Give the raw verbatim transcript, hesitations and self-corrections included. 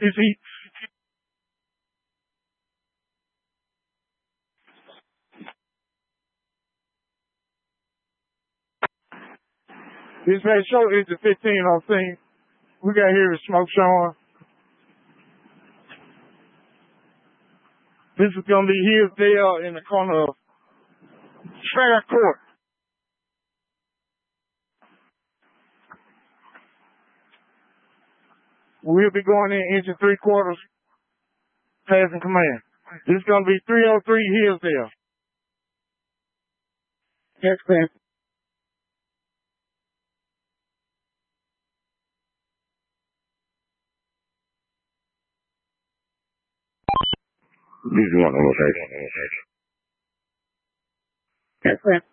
Is he? This man show is the fifteen on scene. We got here to smoke showing. This is gonna be Hillsdale in the corner of Fair Court. We'll be going in inch and three quarters, passing command. This is gonna be three oh three Hillsdale. Yes, ma'am. This is one on location. Yes, ma'am.